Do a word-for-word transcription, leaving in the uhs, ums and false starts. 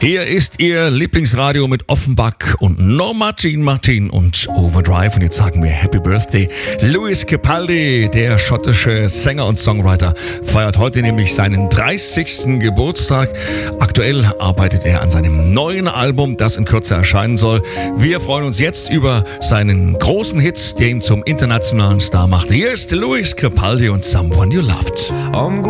Hier ist Ihr Lieblingsradio mit Offenbach und Norma Jean Martin und Overdrive. Und jetzt sagen wir Happy Birthday. Lewis Capaldi, der schottische Sänger und Songwriter, feiert heute nämlich seinen dreißigsten Geburtstag. Aktuell arbeitet er an seinem neuen Album, das in Kürze erscheinen soll. Wir freuen uns jetzt über seinen großen Hit, der ihn zum internationalen Star macht. Hier ist Lewis Capaldi und Someone You Loved.